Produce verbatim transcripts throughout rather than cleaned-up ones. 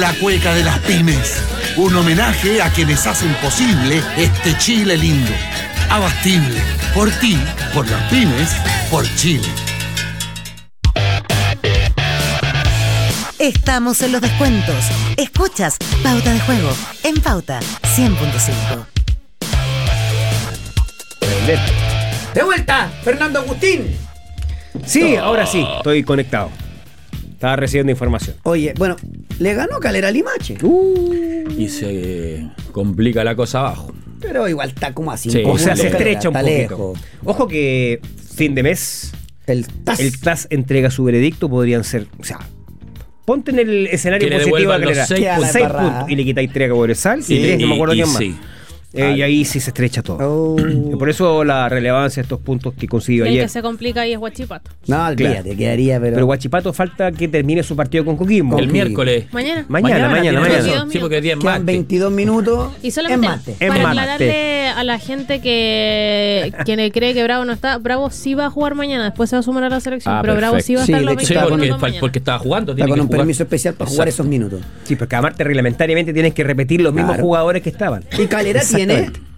La cueca de las pymes. Un homenaje a quienes hacen posible este Chile lindo. Abastible. Por ti, por las pymes, por Chile. Estamos en los descuentos. Escuchas Pauta de Juego en Pauta cien punto cinco. ¡De vuelta, Fernando Agustín! Sí, ahora sí, estoy conectado. Estaba recibiendo información. Oye, bueno, le ganó Calera a Limache. Uh, y se complica la cosa abajo. Pero igual está como así. Sí, o sea, se lejos, estrecha un está poquito. lejos. Ojo que fin de mes El T A S. el T A S entrega su veredicto, podrían ser, o sea, ponte en el escenario Que le positivo a devuelvan Calera. los seis puntos. seis Embarrada. puntos y le quitáis tres a Cobresal y Y- tres, no me acuerdo y- quién y más. sí. Eh, y ahí sí se estrecha todo. Oh. Y por eso la relevancia de estos puntos que consiguió El ayer. que se complica ahí es Huachipato. No, olvídate, Claro. quedaría, pero. Pero Guachipato falta que termine su partido con Coquimbo. El Ok. miércoles. Mañana. Mañana, mañana, tiene mañana. razón. Sí, porque es día en quedan martes. veintidós minutos. Y solamente en mate. En para mate. aclararle a la gente que quien cree que Bravo no está, Bravo sí va a jugar mañana, después se va a sumar a la selección, Ah, pero Bravo sí va a perfecto. estar Sí, los de hecho, Sí, Está porque, veinticuatro porque, mañana. estaba jugando. Está Tiene con que un jugar. permiso especial para jugar Exacto. esos minutos. Sí, porque aparte reglamentariamente tienes que repetir los mismos Claro. jugadores que estaban. Y Calera tiene. Exactamente.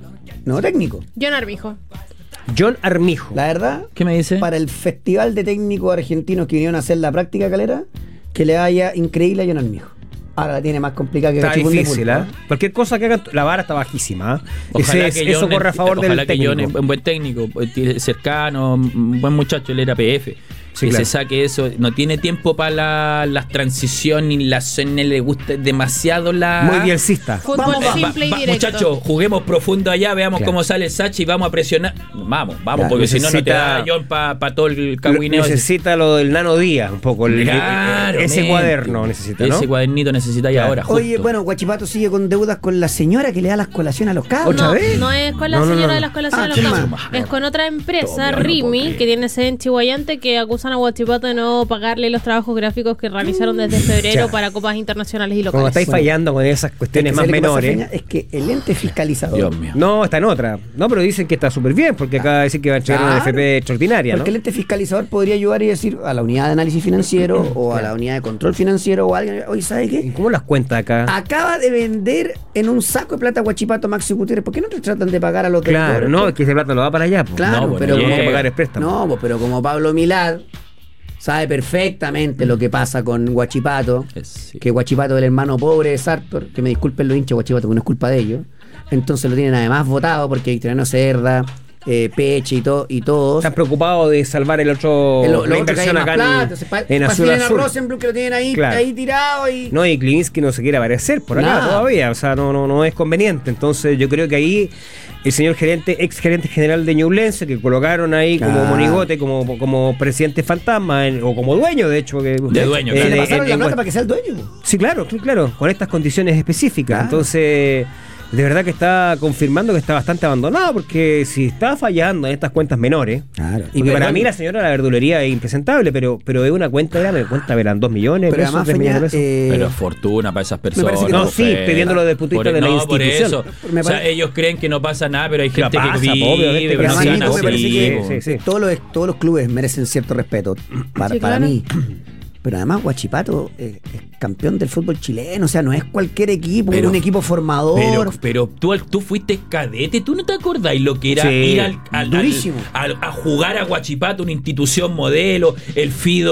No técnico. John Armijo. John Armijo. La verdad, ¿Qué me dice? para el festival de técnicos argentinos que vinieron a hacer la práctica Calera, que le vaya increíble a John Armijo. Ahora la tiene más complicada que Está Gachipún de difícil, Pulpo, ¿ah? Cualquier cosa que hagan, la vara está bajísima. ¿ah? Ojalá Ese- que eso John- corre a favor ojalá del que John técnico. es un buen técnico, tiene- cercano, un buen muchacho, él era P F. Sí, que claro. se saque eso, no tiene tiempo para la, las transiciones, ni la zona, le gusta demasiado la. Muy bielcista. Fútbol Vamos, va, simple Va- va- y directo. muchachos, juguemos profundo allá, veamos Claro. cómo sale Sachi y vamos a presionar. Vamos, vamos, Claro, porque si no, no te necesita- da John para todo el cagüineo. ese. Necesita lo del Nano Díaz, un poco. el- Claro, ese mente. cuaderno necesita, ¿no? Ese cuadernito necesita ya Claro. ahora. Justo. Oye, bueno, Guachipato sigue con deudas con la señora que le da las colaciones a los cabros. ¿Otra No, vez? no es con la No, no, señora no. de las colaciones Ah, de ¿quién los más? campos. Es con otra empresa, Todavía no Rimi, puedo que tiene sede en Chihuayante, que acusan a Huachipato de no pagarle los trabajos gráficos que realizaron desde febrero Ya. para copas internacionales y Como locales. estáis fallando con esas cuestiones Es que más ¿sabes lo que pasa, menores. Feña? Es que el ente fiscalizador. Dios mío. No, está en otra. No, pero dicen que está súper bien, porque acá dicen que va a entregar una Claro. F P extraordinaria, ¿no? Porque el ente fiscalizador podría ayudar y decir a la unidad de análisis financiero o a la unidad de control financiero o a alguien, oye, ¿sabe ¿Y qué? cómo las cuentas acá? Acaba de vender en un saco de plata Guachipato Maxi Gutiérrez. ¿Por qué no te tratan de pagar a los Claro, deudores? no, es que ese plata lo va para allá. Pues. Claro, No, pues, pero no como Tiene que llega. pagar el préstamo. No, pues, pero como Pablo Milad sabe perfectamente lo que pasa con Guachipato, Es- sí. que Guachipato es el hermano pobre de Sartor, que me disculpen los hinchas de Guachipato, que no es culpa de ellos. Entonces lo tienen además votado porque Victoriano Cerda, eh, Peche y, to, y todos. Están preocupados de salvar el otro, Eh, lo- lo la otro que hay inversión más acá plata, en, se pa- en pa- Azul tienen a Azul. Rosenbluth que lo tienen ahí, Claro. ahí tirado y... No, y Klinsky no se quiere aparecer por acá Nada. todavía, o sea, no, no, no es conveniente. Entonces yo creo que ahí el señor gerente, ex gerente general de Ñublense, que colocaron ahí como Claro. monigote, como, como presidente fantasma, en- o como dueño, de hecho. Que, De dueño, Se claro. le de- pasaron en- la en- plata para que sea el dueño. Sí, claro, sí, claro, con estas condiciones específicas. Claro. Entonces, de verdad que está confirmando que está bastante abandonado, porque si está fallando en estas cuentas menores, Claro. y para mí la señora de la verdulería es impresentable, pero, pero es una cuenta grande, cuenta verán dos millones de Pero pesos, además, tres millones de Feña, pesos. eh, Pero fortuna para esas personas. parece que no, pues, sí, Fede. pidiéndolo desde el punto de vista Por- de la no, por institución. eso. Me O sea, pare- ellos creen que no pasa nada, pero hay Pero gente pasa, que vive, obviamente, pero pero no además, sean Nico, me parece así, que po. sí, sí. Todos, los, todos los clubes merecen cierto respeto para, Sí, para claro. mí. Pero además Guachipato es, es campeón del fútbol chileno, o sea, no es cualquier equipo, Pero- es un equipo formador. Pero, pero tú, tú fuiste cadete, ¿tú no te acordás lo que era Sí. ir al, al- Durísimo. al- a, a jugar a Guachipato, una institución modelo, el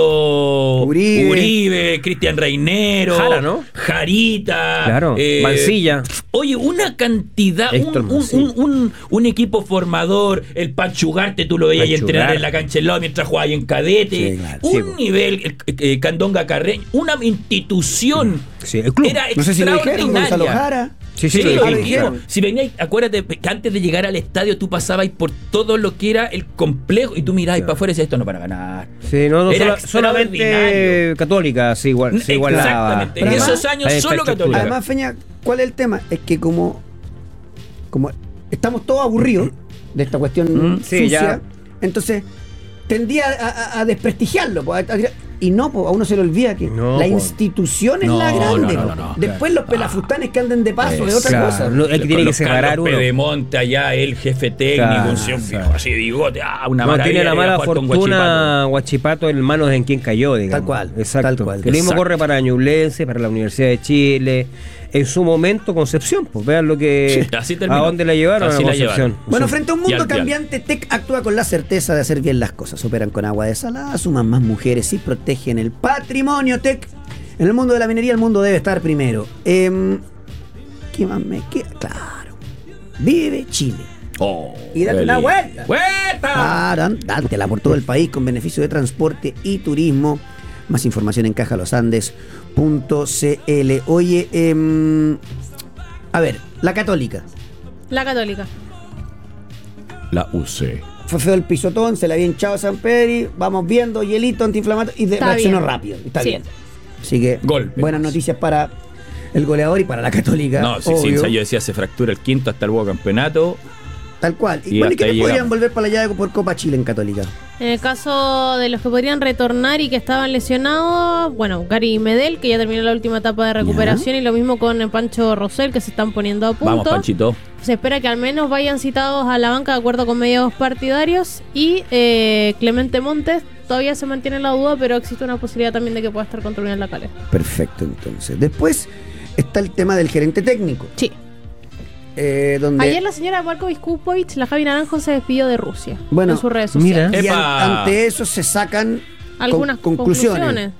Fido Uribe. Uribe, Cristian Reinero, Jara, ¿no? Jarita, Claro, eh, Mancilla. Oye, una cantidad, Héctor un, un, Mancilla. un, un- un equipo formador, el Panchugarte, tú lo veías ahí Panchugar. entrenar en la cancha del lado mientras jugaba ahí en cadete, Sí, claro. un Sí, po. nivel, eh, eh, Candonga Carreño, una institución. Sí, el club. Era No sé si lo dijeron, Gonzalo extraordinaria. Jara. Sí, Sí, sí, lo lo dijimos. dijimos. Si veníais, acuérdate que antes de llegar al estadio tú pasabas por todo lo que era el complejo y tú mirabas para afuera y decías, esto no para ganar. Sí, no, no, Era sola- solamente extraordinario. católica se, igual, se igualaba. Exactamente, en Pero esos además- años la solo infraestructura. Católica. Además, Feña, ¿cuál es el tema? Es que como, como estamos todos aburridos de esta cuestión Mm, sí, sucia, ya. entonces tendía a, a- a desprestigiarlo. pues, a- a tirar- Y no, po, a uno se le olvida que No, la po. institución es No, la grande. no, no, no, Después claro. los pelafustanes que anden de paso es otra Claro, cosa. no, es que tiene que Los separar Carlos uno. Pedemonte allá, el jefe técnico, Claro, un señor viejo claro. así de bigote, ah, una No, maravilla. tiene la ir a mala jugar con fortuna Guachipato en manos en quien cayó, digamos. Tal cual, Exacto. tal cual. Que lo mismo Exacto. corre para Ñublense, para la Universidad de Chile. En su momento, Concepción. Pues vean lo que. Sí, así terminó. ¿A dónde la llevaron? Así a la Concepción. llevaron. Bueno, frente a un Y mundo al dial. cambiante, T E C actúa con la certeza de hacer bien las cosas. Operan con agua desalada, suman más mujeres y protegen el patrimonio. T E C. En el mundo de la minería, el mundo debe estar primero. Em, ¿Qué más me queda? Claro. Vive Chile. Oh, Y date una Eli. vuelta. ¡Vuelta! Claro, dátela por todo el país con beneficio de transporte y turismo. Más información en caja los andes punto c l. Oye, em, a ver, la Católica. La Católica. La U C. Fue feo el pisotón, se le había hinchado a San Pedro, vamos viendo, hielito, antiinflamatorio, y de- Está reaccionó bien. rápido. Está Sí. bien. Así que, Golpe. buenas noticias para el goleador y para la Católica. No, sí, obvio. sí, yo decía, se fractura el quinto hasta el nuevo campeonato. Tal cual. Y, Y bueno, ¿y hasta qué ahí podrían llegamos. volver para la llave por Copa Chile en Católica? En el caso de los que podrían retornar y que estaban lesionados, bueno, Gary Medel, que ya terminó la última etapa de recuperación, y lo mismo con el Pancho Rosell, que se están poniendo a punto. Vamos, Panchito. Se espera que al menos vayan citados a la banca de acuerdo con medios partidarios. Y eh, Clemente Montes todavía se mantiene la duda, pero existe una posibilidad también de que pueda estar contra Unión La Calera. Perfecto, entonces. Después está el tema del gerente técnico. Sí. eh, donde Ayer la señora Marko Viskupovic, la Javi Naranjo, se despidió de Rusia Bueno, en sus redes mira. sociales. y an- ¡Epa! ante eso se sacan Algunas con- conclusiones. conclusiones.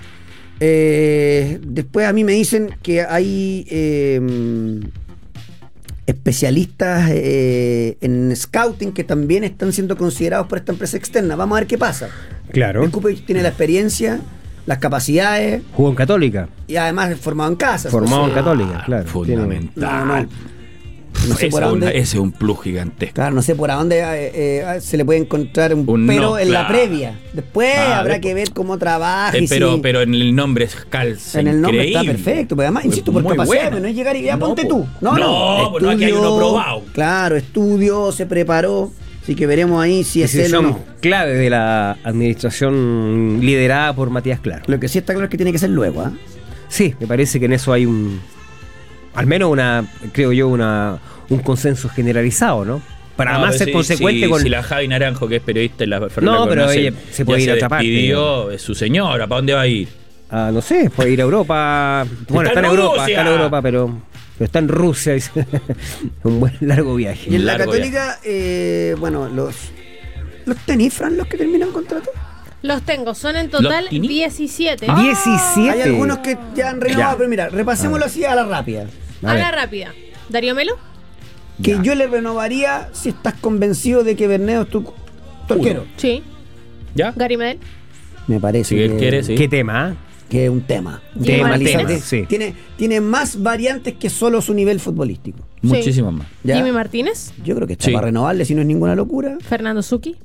Eh, después a mí me dicen que hay eh, especialistas eh, en scouting que también están siendo considerados por esta empresa externa. Vamos a ver qué pasa. Claro. Viskupovic tiene la experiencia, las capacidades Jugó en Católica. y además es formado en casa. Formado en Entonces, Católica, claro. Fundamental. No, no. No sé ese, por es dónde. una- ese es un plus gigantesco. Claro, no sé por a dónde eh, eh, se le puede encontrar un, Un pero no, en la claro. previa. Después Ah, habrá después. que ver cómo trabaja. Eh, y pero, si- pero en el nombre es calza. en el nombre está increíble. perfecto. Pero además, insisto, por Muy capacidad, buena. pero no es llegar y ya No, ponte po. tú. No, no. No, pues no, aquí hay uno probado. Claro, estudió, se preparó. Así que veremos ahí si es él o Decisión no. clave de la administración liderada por Matías Claro. Lo que sí está claro es que tiene que ser luego. ¿ah? Sí, me parece que en eso hay un. Al menos una. Creo yo, una un consenso generalizado, ¿no? Para No, además pero ser si- consecuente si, con. si la Javi Naranjo, que es periodista, y la Fernanda No, pero conoce, ella se puede ya ir a otra parte, despidió, es su señora. ¿Para dónde va a ir? Ah, no sé, puede ir a Europa. Bueno, Está está, en en Europa, Rusia. está en Europa, pero, pero está en Rusia. dice. Un buen largo viaje. Y en la Largo Católica, eh, bueno, los. ¿Los tenis, Fran, los que terminan contrato? Los tengo, son en total ¿Los Tini? diecisiete. Ah, diecisiete. Hay algunos que ya han renovado, Ya. pero mira, repasémoslo así a la rápida. A A ver. la rápida. Darío Melo, Que Ya. yo le renovaría si estás convencido de que Berneo es tu, tu arquero. sí. ¿Ya? Gary Medel, Me parece Si él que, quiere, sí. ¿Qué tema? ah? que es un tema. Un Jimmy tema, Martínez. Lizardi. Sí. Tiene, tiene más variantes que solo su nivel futbolístico. Muchísimas más. ¿Ya? Jimmy Martínez, Yo creo que está Sí. para renovarle si no es ninguna locura. Fernando Zucchi,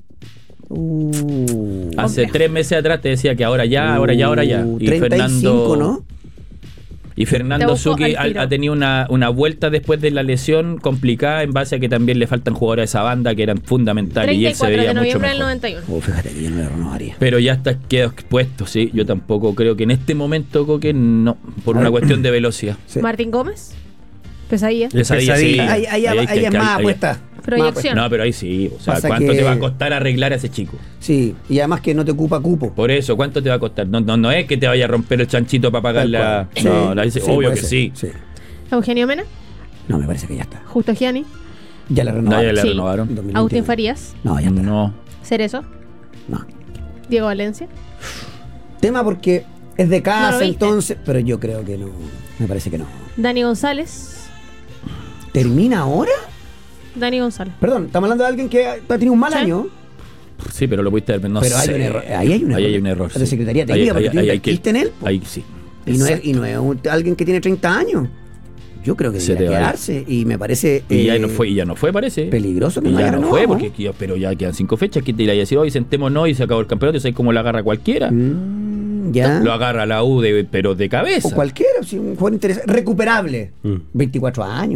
Uh, Hace Complejo. tres meses atrás te decía que ahora ya, ahora ya, ahora ya. uh, Y treinta y cinco, Fernando, ¿no? Y Te Fernando busco Zucchi al ha, tiro. ha tenido una, una vuelta después de la lesión complicada en base a que también le faltan jugadores de esa banda que eran fundamentales y treinta él y se cuatro veía de mucho noviembre del mejor. noventa y uno. Oh, fíjate que yo no le renovaría. Pero ya está quedado expuesto, sí. Yo tampoco creo que en este momento Coque no, por una cuestión de velocidad. Sí. Martín Gómez, Pesadilla, Pesadilla, sí. Pesadilla. Ahí, ahí, Ahí hay ahí que- es ahí- más ahí- apuesta. Proyección. No, pero ahí sí. O sea, Pasa ¿cuánto que- te va a costar arreglar a ese chico? Sí, y además que no te ocupa cupo. Por eso, ¿cuánto te va a costar? No, no, no es que te vaya a romper el chanchito para pagar Tal la. cual. No, Sí, la dice, sí, obvio puede que ser, sí. sí. Eugenio Mena, No, me parece que ya está. Justo Gianni, Ya le No, renovaron. ya le Sí. renovaron. dos mil veintiuno. Agustín Farías, No, ya está. No. Cerezo, No. Diego Valencia, Tema porque es de No casa, lo viste. entonces, pero yo creo que no. Me parece que no. Dani González, ¿Termina ahora? Dani González. Perdón, estamos hablando de alguien que ha ha tenido un mal Sí. año. Sí, pero lo pudiste ver. No pero hay sé. un error. Ahí hay un error. Ahí hay un error. De sí. Secretaría Ahí- Técnica, porque ahí- tú ahí hay que- invertiste en él, po. Ahí sí. Y no, es, y no es un- alguien que tiene treinta años. Yo creo que Se debería te va a ir. quedarse. Y me parece Y ya eh, no fue, y ya no fue, parece. peligroso que Y no ya haya no fue, renovado. porque ya- pero ya quedan cinco fechas. Que te iba a decir, hoy sentémonos y se acabó el campeonato. Y sabes cómo lo agarra cualquiera. Mm, ya. Lo agarra la U, de, pero de cabeza. O cualquiera, si un jugador interesante. Recuperable. Mm. veinticuatro años.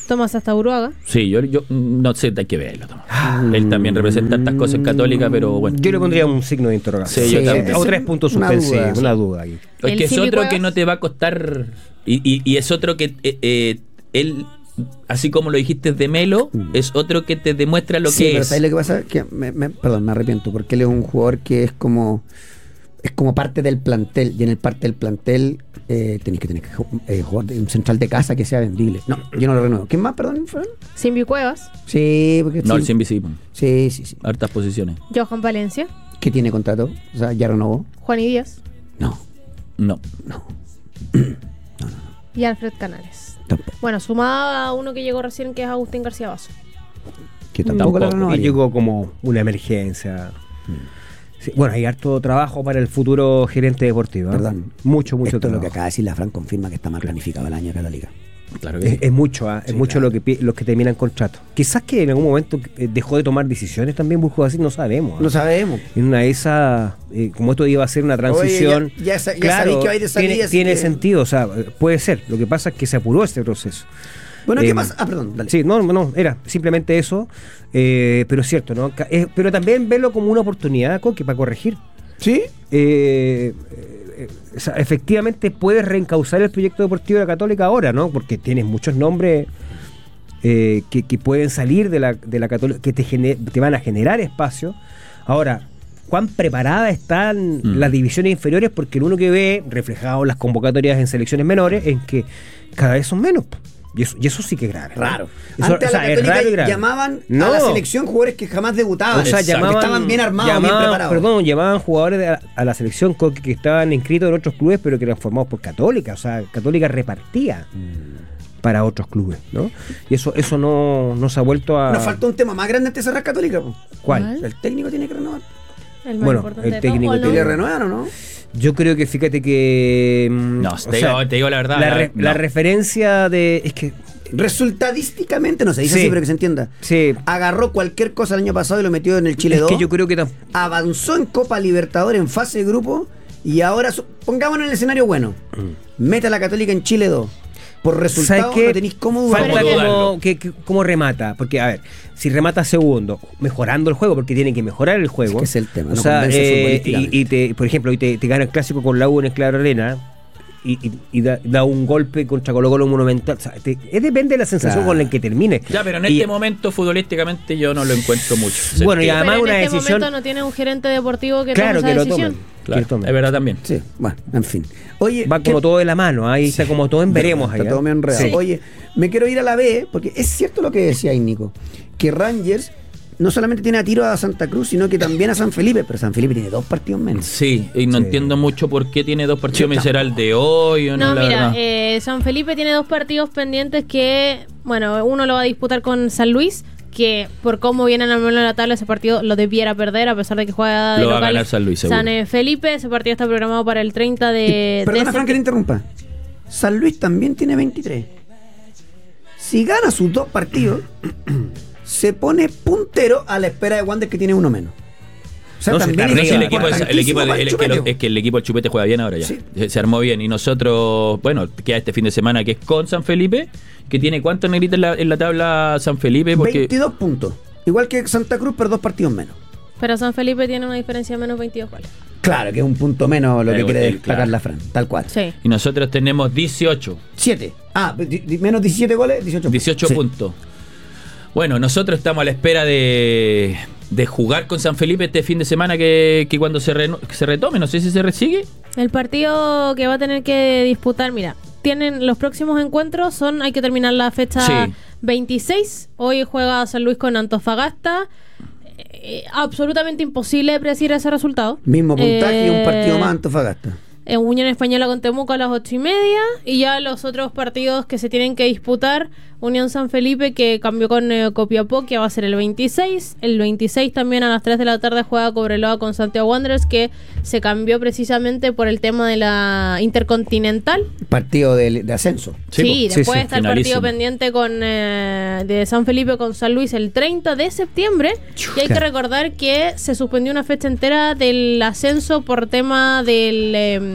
Tomás Astaburuaga. Sí, yo, yo no sé, hay que verlo. Tomás. Él también representa estas cosas en Católica, pero bueno. Yo le pondría un signo de interrogación. Sí, yo Sí, también. O tres puntos una suspensivos, duda. una duda ahí. Es El que es Silvi otro Cuevas. que no te va a costar. Y, y, y es otro que eh, eh, él, así como lo dijiste de Melo, es otro que te demuestra lo Sí, que pero es. ¿sabes lo que pasa? Que me, me- perdón, me arrepiento, porque él es un jugador que es como es como parte del plantel, y en el parte del plantel eh, tenéis que tener que ju- eh, jugar de un central de casa que sea vendible. No, yo no lo renuevo. ¿Quién más, perdón, Fran? Simbi Cuevas. Sí, porque No, sí. el Simbi sí, Sí, sí, sí. hartas posiciones. Johan Valencia. ¿Qué tiene contrato? O sea, ya renovó. Juan y Díaz. No, No. no, Y Alfred Canales. tampoco. Bueno, sumada a uno que llegó recién, que es Agustín García Basso. Que tampoco, la Tampoco. Y renovaría. llegó como una emergencia. Sí, bueno, hay harto trabajo para el futuro gerente deportivo. ¿eh? Perdón. Mucho, mucho Esto es lo trabajo. que acaba de decir la Fran, confirma que está mal planificado el año de Católica. Claro que Es, sí. es mucho, ¿ah? es Sí, mucho claro. lo que pi- los que terminan contrato. Quizás que en algún momento eh, dejó de tomar decisiones también Burjo así, no sabemos. ¿ah? No sabemos. En una de esas, eh, como esto iba a ser una transición, Oye, ya- ya sa- ya claro, sabéis que vais de salida, tiene, así tiene que- sentido, o sea, eh, puede ser. Lo que pasa es que se apuró este proceso. Bueno, ¿qué Eh, pasa? Ah, perdón, dale. Sí, no, no, era simplemente eso, eh, pero es cierto, ¿no? Ca- eh, pero también verlo como una oportunidad, Coque, para corregir. ¿Sí? Eh, eh, o sea, efectivamente puedes reencauzar el proyecto deportivo de la Católica ahora, ¿no? Porque tienes muchos nombres eh, que, que pueden salir de la, de la Católica, que te, gener- te van a generar espacio. Ahora, ¿cuán preparadas están Mm. las divisiones inferiores? Porque el uno que ve reflejado en las convocatorias en selecciones menores es que cada vez son menos. po. Y eso, y eso sí que es grave. ¿no? Raro. Eso, Antes o sea, a la es Católica raro y grave. llamaban No. a la selección jugadores que jamás debutaban. O sea, Exacto. llamaban, que estaban bien armados, bien llamaban- preparados. Perdón, llamaban jugadores de a, a la selección co- que estaban inscritos en otros clubes, pero que eran formados por Católica. O sea, Católica repartía para otros clubes, ¿no? Y eso eso no, no se ha vuelto a... Nos faltó un tema más grande antes de cerrar Católica. po. ¿Cuál? El técnico tiene que renovar. El más Bueno, importante el de todos, técnico ¿o no? ¿Y le renuevan o no? Yo creo que fíjate que... mm, No, o te, sea, digo, te digo la verdad. la, la- re- no. la referencia de... Es que... Resultadísticamente, no se dice Sí. así, pero que se entienda. Sí, Agarró cualquier cosa el año pasado y lo metió en el Chile es dos. que yo creo que... tam- Avanzó en Copa Libertadores en fase de grupo. Y ahora, su- pongámonos en el escenario bueno. Meta a la Católica en Chile dos. Por resultado, ¿Sabes qué? no tenéis cómo dudar. Falta ¿Cómo como, dudarlo? que, que- cómo remata. Porque, a ver, si remata segundo, mejorando el juego, porque tiene que mejorar el juego. Es que es el tema, O no sea, convence eh, futbolísticamente. y, y te, por ejemplo, y te, te gana el clásico con la U en el Claro Arena. Y, y- y da, da un golpe contra Colo Colo Monumental. O sea, te- es depende de la sensación Claro. con la que termine. Ya, pero en Y- este momento futbolísticamente yo no lo encuentro mucho. O Bueno, y sea, además Pero en una este decisión- momento no tiene un gerente deportivo que Claro, tome que esa lo decisión. tomen. claro, que tomen. es verdad también. Sí, bueno, en fin. Oye, Va ¿qué- como todo de la mano. Ahí está como todo en veremos. Está ahí, todo ¿eh? medio enredado. Sí. Oye, me quiero ir a la B, porque es cierto lo que decía ahí, Nico, que Rangers no solamente tiene a tiro a Santa Cruz, sino que también a San Felipe, pero San Felipe tiene dos partidos menos. Sí, y no Sí. entiendo mucho por qué tiene dos partidos. ¿Me será el de hoy o no? No, la mira, verdad. eh, San Felipe tiene dos partidos pendientes que, bueno, uno lo va a disputar con San Luis, que por cómo vienen al menos en la tabla, ese partido lo debiera perder, a pesar de que juega de Lo va a local. ganar San Luis, seguro. San eh, Felipe, ese partido está programado para el treinta de... Y, perdona, de Frank, que te interrumpa. San Luis también tiene veintitrés. Si gana sus dos partidos, se pone puntero a la espera de Wander, que tiene uno menos. O sea, No, si también está No, es si el arriba, equipo, es, el equipo importantísimo de- para el el- es, que lo- Chupete. es que el equipo del Chupete juega bien ahora ya. Sí. Se, se armó bien. Y nosotros, bueno, queda este fin de semana que es con San Felipe, que tiene cuántos negritos en la, en la tabla San Felipe. Porque veintidós puntos. Igual que Santa Cruz, pero dos partidos menos. Pero San Felipe tiene una diferencia de menos veintidós goles. Claro, que es un punto menos lo que Eh, quiere eh, destacar claro. la Fran. Tal cual. Sí. Y nosotros tenemos dieciocho. siete. Ah, di- di- menos diecisiete goles, dieciocho. dieciocho Sí. puntos. Bueno, nosotros estamos a la espera de, de jugar con San Felipe este fin de semana que, que cuando se, reno- que se retome, no sé si se resigue. El partido que va a tener que disputar, mira, tienen los próximos encuentros, son, hay que terminar la fecha Sí. veintiséis. Hoy juega San Luis con Antofagasta. Eh, absolutamente imposible predecir ese resultado. Mismo puntaje y un Eh, partido más Antofagasta. En Unión Española con Temuco a las ocho y media. Y ya los otros partidos que se tienen que disputar: Unión San Felipe, que cambió con eh, Copiapó, que va a ser el veintiséis. El veintiséis también a las tres de la tarde juega Cobreloa con Santiago Wanderers, que se cambió precisamente por el tema de la Intercontinental. Partido de, de ascenso. Sí, po. después sí, está el finalísimo. partido pendiente con eh, de San Felipe con San Luis el treinta de septiembre. Y hay que recordar que se suspendió una fecha entera del ascenso por tema del, eh,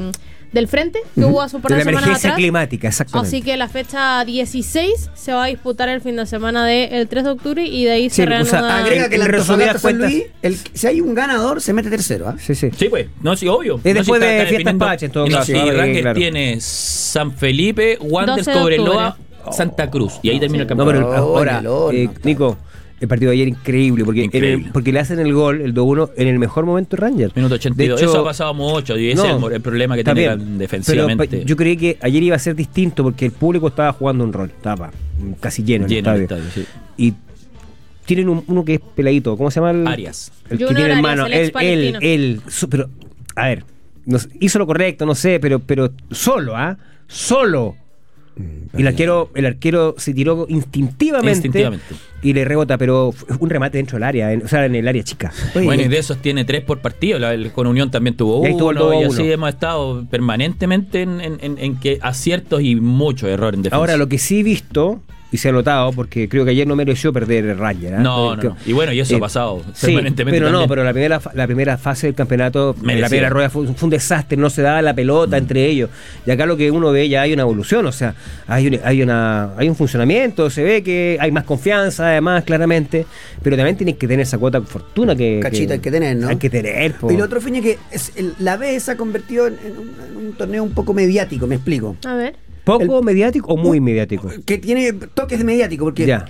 del frente que hubo hace un par De de la semanas emergencia atrás. climática, exactamente. Así que la fecha dieciséis se va a disputar el fin de semana del tres de octubre y de ahí Sí, se o sea, reanuda. Agrega en- que en la resumidas Antofagasta San cuentas- Luis, el, si hay un ganador, se mete tercero. ¿ah? Sí, sí. Sí, pues. No, sí, obvio. Es No, después sí, de está- está Fiestas definiendo- Pache, en todo y no, caso, sí, ahora que, Rangers claro. tiene San Felipe, Wanderers, doce de Cobreloa, octubre. Santa Cruz. Y ahí termina el No, campeonato. pero Oh, ahora, en el horno, eh, está. Nico, el partido de ayer increíble, porque, en Increíble. el- porque le hacen el gol, el dos uno, en el mejor momento de Rangers. Minuto ochenta y dos. De hecho, Eso ha pasado mucho y ese no, es el, el problema que está tiene bien, defensivamente. pero pa- yo creí que ayer iba a ser distinto porque el público estaba jugando un rol, estaba casi lleno el Lleno el estadio. estadio, sí. Y tienen un- uno que es peladito, ¿cómo se llama? El, Arias. El que Junior tiene en Arias, mano. el Él, ex él, palestino. él, su- pero, a ver, no sé, hizo lo correcto, no sé, pero, pero solo, ¿ah? Solo. Y el arquero, el arquero se tiró instintivamente, Instintivamente. y le rebota, pero fue un remate dentro del área, en- o sea, en el área chica. Oye, Bueno, y de esos tiene tres por partido. La- el- con Unión también tuvo Y ahí tuvo el uno. dos a Y uno. así hemos estado permanentemente en, en- en- en que aciertos y muchos errores en defensa. Ahora, lo que sí he visto, y se ha notado, porque creo que ayer no mereció perder el Ranger. ¿ah? No, no, Porque- no. Y bueno, y eso eh, ha pasado Sí, permanentemente. pero no, también. pero la primera, fa- la primera fase del campeonato, Merecía. la primera rueda fue, fue un desastre, no se daba la pelota Mm. entre ellos. Y acá lo que uno ve ya hay una evolución, o sea, hay un, hay una hay un funcionamiento, se ve que hay más confianza, además, claramente, pero también tienes que tener esa cuota de fortuna que... Cachita hay que tener, ¿no? Hay que tener, po. Y lo otro, Fiña, que es el- la B se ha convertido en, en un, en un torneo un poco mediático, me explico. A ver. ¿Poco el- mediático o muy mediático? Que tiene toques de mediático, porque Ya.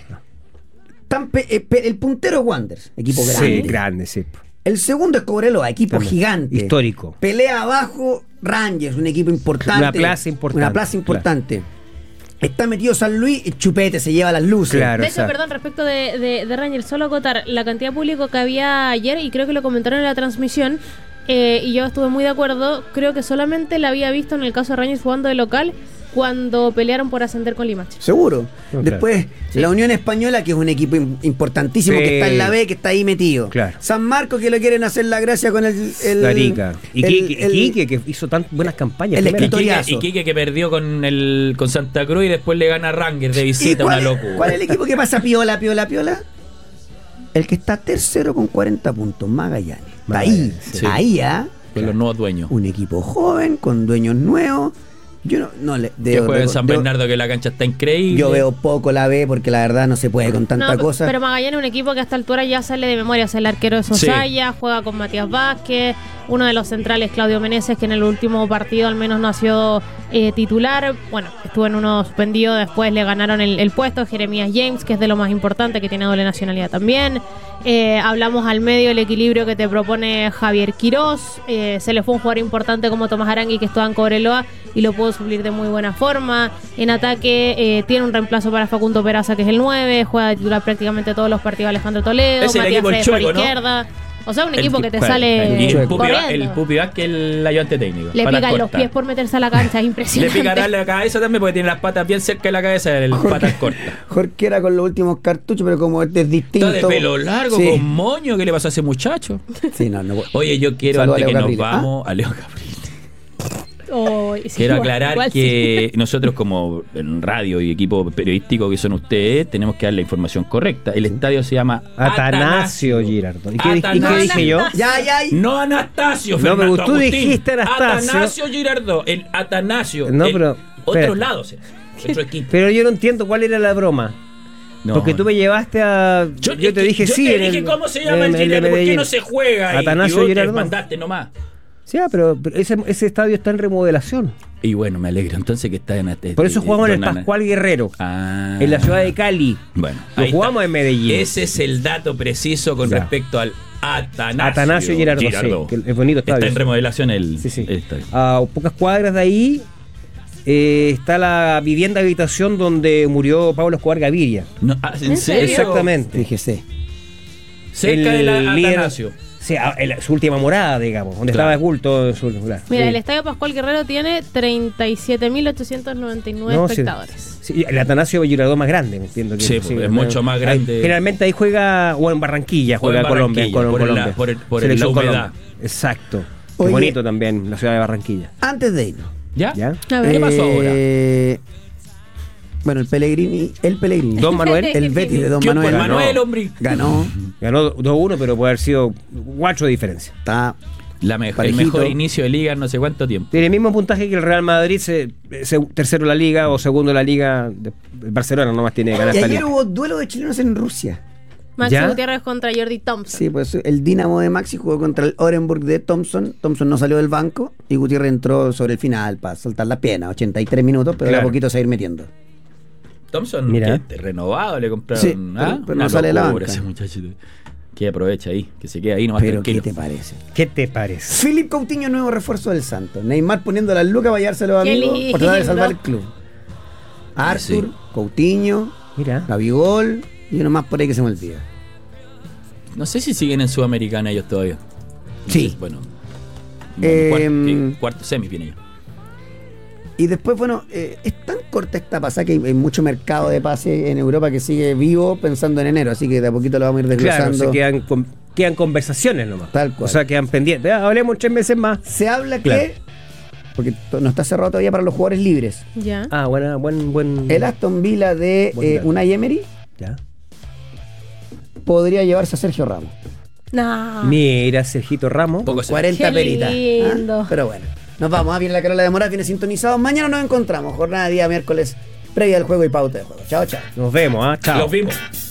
tan pe- eh, pe- el puntero es Wanderers, equipo grande. Sí, grande, sí. El segundo es Cobreloa, equipo También. gigante. Histórico. Pelea abajo Rangers, un equipo importante. Una plaza importante, Una plaza importante. Está metido San Luis, y Chupete se lleva las luces. Claro. De o hecho, sea- perdón, respecto de, de, de Rangers, solo acotar la cantidad de público que había ayer, y creo que lo comentaron en la transmisión, eh, y yo estuve muy de acuerdo, creo que solamente la había visto en el caso de Rangers jugando de local, cuando pelearon por ascender con Limache. Seguro. No, Después, la Unión Española, que es un equipo im- importantísimo, Sí. que está en la B, que está ahí metido. Claro. San Marcos, que le quieren hacer la gracia con el. el Arica. Y el- Quique, el- Quique, que hizo tan buenas campañas. el primero. Y Quique, escritoriazo. y Quique que perdió con el con Santa Cruz y después le gana a Rangers de ¿Y visita, cuál, una es- locura. ¿Cuál es el equipo que pasa piola, piola, piola? El que está tercero con cuarenta puntos, Magallanes. Está ahí, Magallanes, sí. ahí, ¿ah? Con los nuevos dueños. Un equipo joven, con dueños nuevos. Yo no, no le. Que debo- juega en San debo- Bernardo, que la cancha está increíble. Yo veo poco la B porque la verdad no se puede con tanta No, cosa. Pero Magallanes es un equipo que a esta altura ya sale de memoria. Es el arquero de Sosaya, juega con Matías Vázquez, uno de los centrales, Claudio Meneses, que en el último partido al menos no ha sido eh, titular. Bueno, estuvo en uno suspendido, después le ganaron el, el puesto. Jeremías James, que es de lo más importante, que tiene doble nacionalidad también. Eh, hablamos al medio el equilibrio que te propone Javier Quirós. Eh, se le fue un jugador importante como Tomás Arangui, que estaba en Cobreloa y lo pudo suplir de muy buena forma. En ataque eh, tiene un reemplazo para Facundo Peraza, que es el nueve, juega de titular prácticamente todos los partidos Alejandro Toledo, Es el Matías equipo el Fredes por chueco, ¿no? izquierda. O sea, un El equipo que te bueno, sale y el Pupi, Va- corriendo. el Pupi Vázquez, el ayudante técnico. Le patas pican los cortas. pies por meterse a la cancha, es Le impresionante. picará la cabeza también porque tiene las patas bien cerca de la cabeza, el patas cortas. Jorge era con los últimos cartuchos, pero como este es distinto. Está de pelo largo, Sí. con moño. ¿Qué le pasó a ese muchacho? Sí, no, no. Oye, yo quiero, Saludo a antes que Leo nos Caprile. vamos, a Leo Caprile. Oh, sí, Quiero igual- aclarar igual que sí. nosotros como en radio y equipo periodístico que son ustedes, tenemos que dar la información correcta. El estadio se llama Atanasio Girardot. ¿Y qué, di- y qué Atanasio. dije yo? Ya, ya. ya. No Anastasio, No, Fernando pero tú Agustín. dijiste Anastasio. Atanasio Girardot, el Atanasio. No, el pero, otro espérate. lado, será, otro equipo. Pero yo no entiendo cuál era la broma. No. Porque tú me llevaste a. Yo, Yo, te dije yo sí. te en dije el- cómo se llama en el Girardot, de ¿por qué Medellín. no se juega? Y- Atanasio y vos te Girardot. mandaste nomás. Sí, ah, pero, pero ese, ese estadio está en remodelación. Y bueno, me alegro entonces que está en este. Por eso jugamos en el Don Ana. Pascual Guerrero, Ah. en la ciudad de Cali. Bueno, Lo ahí jugamos está. en Medellín. Ese es el dato preciso con Ya. respecto al Atanasio, Atanasio Girardot, sí, que es bonito estadio. Está en remodelación el, Sí, sí. el estadio. A pocas cuadras de ahí eh, está la vivienda habitación donde murió Pablo Escobar Gaviria. No, ah, ¿En ¿En serio? serio? Exactamente. Fíjese. Cerca El de la líder- Atanasio. Sí, a- en su última morada, digamos, donde Claro. estaba oculto en su claro, Mira, sí. el Estadio Pascual Guerrero tiene treinta y siete mil ochocientos noventa y nueve No, sí. espectadores. Sí, el Atanasio Girardot más grande, entiendo que Sí, pues, es mucho más grande. Ahí- generalmente ahí juega, o en Barranquilla, Juega juega, en Colombia, en Barranquilla, Colo- por el- Colombia. por el- por el- Selección la humedad. Colombia. Exacto. Qué Oye. bonito también la ciudad de Barranquilla. Antes de irnos. ¿Ya? ¿Ya? A ver. ¿Qué pasó ahora? Eh, Bueno, el Pellegrini. El Pellegrini. Don Manuel. El Betis de Don ¿Qué Manuel. fue ganó. Manuel, hombre? Ganó. Ganó dos uno, pero puede haber sido cuatro de diferencia. Está La me- el Parejito. mejor inicio de liga en no sé cuánto tiempo. Tiene el mismo puntaje que el Real Madrid, se, se- tercero en la liga o segundo en la liga. De, el Barcelona nomás tiene ganas Y de ayer salir. hubo duelo de chilenos en Rusia. Maxi ¿Ya? Gutiérrez contra Jordi Thompson. Sí, pues el Dinamo de Maxi jugó contra el Orenburg de Thompson. Thompson no salió del banco y Gutiérrez entró sobre el final para soltar la pierna. ochenta y tres minutos, pero de a Claro. poquito se va a ir metiendo. Thompson, Mira. que renovado, le compraron. Sí, ¿ah? pero- pero Una no sale de la locura banca. ese muchacho. Que aprovecha ahí, que se queda ahí nomás Pero tranquilo. ¿qué te parece? ¿Qué te parece? Philip Coutinho, nuevo refuerzo del Santos. Neymar poniendo las lucas para llevarse a los Qué amigos por tratar de lindo. salvar el club. Arthur, Sí. Coutinho, Mira. Gabigol y uno más por ahí que se me olvida. No sé si siguen en Sudamericana ellos todavía. No Sí. sé, bueno. Eh, cuarto, sí, cuarto semi viene ellos. Y después, bueno, eh, es tan corta esta pasada que hay, hay mucho mercado de pase en Europa que sigue vivo pensando en enero, así que de a poquito lo vamos a ir desglosando. Claro, se quedan, con- quedan conversaciones nomás. Tal cual. O sea, quedan pendientes. Ah, hablemos tres meses más. Se habla Claro. que, porque to- no está cerrado todavía para los jugadores libres, Ya. Ah, buena, buen, buen. el Aston Villa de Buen eh, dato. Unai Emery Ya. podría llevarse a Sergio Ramos. Nah. Mira, Sergito Ramos. Poco se- cuarenta Qué peritas. lindo. ¿ah? Pero bueno, nos vamos. Ah, viene la Carola de Morat, viene sintonizado. Mañana nos encontramos. Jornada día miércoles, previa del juego y pauta de juego. Chao, chao. Nos vemos, ¿ah? Chao. Los vimos.